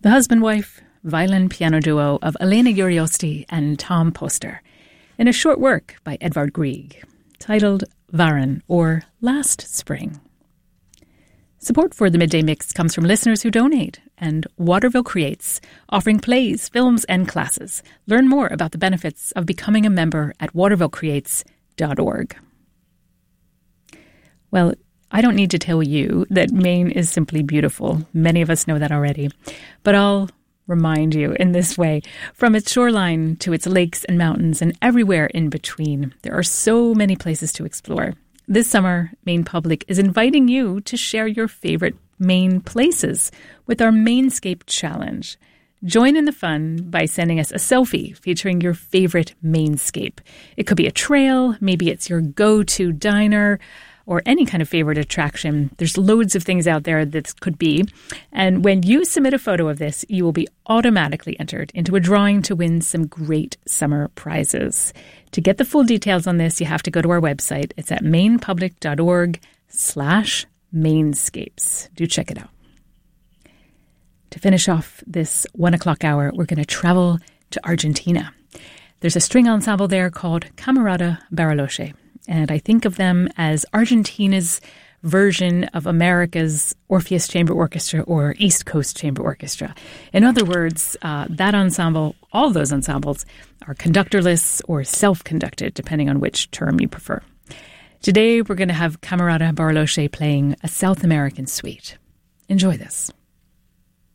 The husband-wife violin-piano duo of Elena Uriosti and Tom Poster, in a short work by Edvard Grieg, titled Våren, or Last Spring. Support for the Midday Mix comes from listeners who donate and Waterville Creates, offering plays, films and classes. Learn more about the benefits of becoming a member at watervillecreates.org. Well, I don't need to tell you that Maine is simply beautiful. Many of us know that already. But I'll remind you in this way. From its shoreline to its lakes and mountains and everywhere in between, there are so many places to explore. This summer, Maine Public is inviting you to share your favorite Maine places with our Mainscape Challenge. Join in the fun by sending us a selfie featuring your favorite Mainscape. It could be a trail, maybe it's your go-to diner, or any kind of favorite attraction. There's loads of things out there that could be. And when you submit a photo of this, you will be automatically entered into a drawing to win some great summer prizes. To get the full details on this, you have to go to our website. It's at mainpublic.org/Mainscapes. Do check it out. To finish off this 1 o'clock hour, we're going to travel to Argentina. There's a string ensemble there called Camerata Bariloche. And I think of them as Argentina's version of America's Orpheus Chamber Orchestra or East Coast Chamber Orchestra. In other words, that ensemble, all those ensembles, are conductorless or self-conducted, depending on which term you prefer. Today, we're going to have Camerata Bariloche playing a South American suite. Enjoy this.